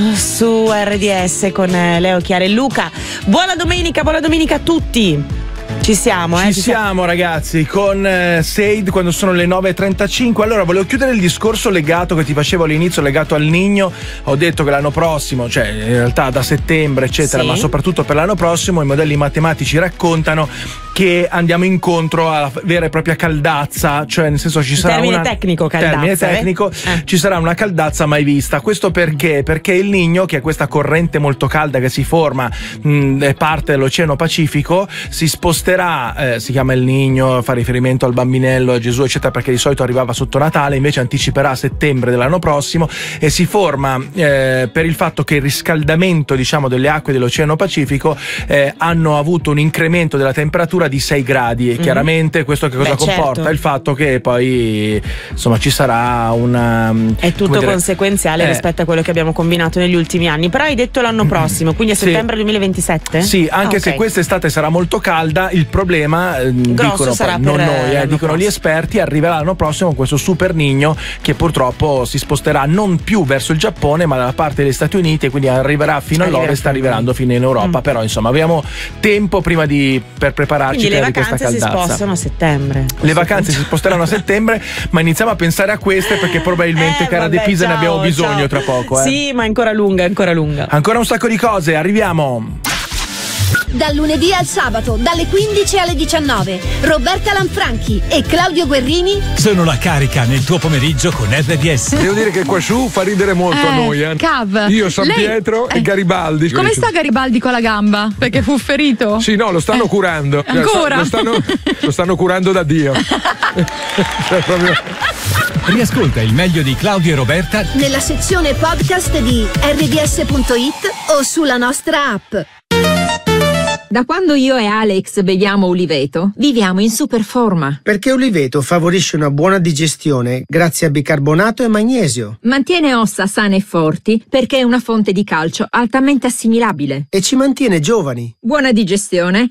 su RDS con Leo, Chiara e Luca. Buona domenica a tutti. Ci siamo, Ci siamo ragazzi, con Seid quando sono le 9.35. Allora volevo chiudere il discorso legato che ti facevo all'inizio, legato al Niño. Ho detto che l'anno prossimo, cioè in realtà da settembre eccetera, ma soprattutto per l'anno prossimo i modelli matematici raccontano che andiamo incontro alla vera e propria caldazza, cioè nel senso ci sarà termine tecnico, ci sarà una caldazza mai vista. Questo perché? Perché il Niño, che è questa corrente molto calda che si forma, è parte dell'Oceano Pacifico, si sposterà, si chiama il Niño, fa riferimento al bambinello, a Gesù eccetera, perché di solito arrivava sotto Natale, invece anticiperà a settembre dell'anno prossimo e si forma per il fatto che il riscaldamento, diciamo, delle acque dell'Oceano Pacifico hanno avuto un incremento della temperatura di 6 gradi e chiaramente questo che cosa comporta? Certo. Il fatto che poi insomma ci sarà una... È tutto conseguenziale rispetto a quello che abbiamo combinato negli ultimi anni. Però hai detto l'anno prossimo, quindi a settembre 2027? Sì, anche se quest'estate sarà molto calda, il problema dicono sarà non noi, dicono prossimo. gli esperti, arriverà l'anno prossimo questo super Niño che purtroppo si sposterà non più verso il Giappone ma dalla parte degli Stati Uniti e quindi arriverà fino all'ovest, arrivando fino in Europa. Però insomma abbiamo tempo prima per prepararci. Quindi le per questa vacanze si caldazza. Spostano a settembre. Le vacanze si sposteranno a settembre, ma iniziamo a pensare a queste perché probabilmente Cara De Pisa ne abbiamo bisogno tra poco. Sì, ma è ancora lunga. Ancora un sacco di cose, arriviamo. Dal lunedì al sabato, dalle 15 alle 19, Roberta Lanfranchi e Claudio Guerrini sono la carica nel tuo pomeriggio con RDS. Devo dire che qua su fa ridere molto a noi. Cav. Io, San Pietro e Garibaldi. Come sta Garibaldi con la gamba? Perché fu ferito? Sì, no, lo stanno curando. Ancora? Lo stanno curando da Dio. Riascolta il meglio di Claudio e Roberta nella sezione podcast di rds.it o sulla nostra app. Da quando io e Alex beviamo Uliveto, viviamo in super forma. Perché Uliveto favorisce una buona digestione grazie a bicarbonato e magnesio. Mantiene ossa sane e forti perché è una fonte di calcio altamente assimilabile. E ci mantiene giovani. Buona digestione